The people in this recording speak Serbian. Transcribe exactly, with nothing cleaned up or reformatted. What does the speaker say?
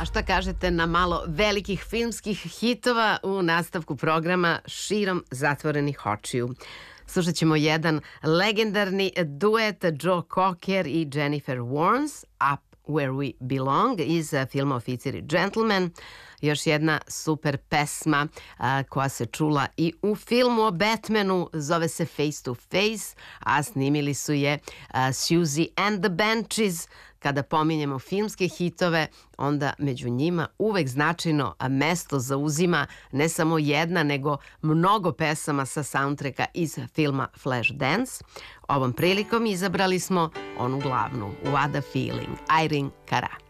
šta kažete na malo velikih filmskih hitova u nastavku programa Širom zatvorenih očiju? Slušat ćemo jedan legendarni duet Joe Cocker i Jennifer Warnes, Up Where We Belong, iz filma Oficir i džentlmen. Još jedna super pesma a, koja se čula i u filmu o Batmanu, zove se Face to Face, a snimili su je a, Susie and the Banshees. Kada pominjemo filmske hitove, onda među njima uvek značajno mesto zauzima ne samo jedna, nego mnogo pesama sa soundtracka iz filma Flashdance. Ovom prilikom izabrali smo onu glavnu, What a Feeling, Irene Cara.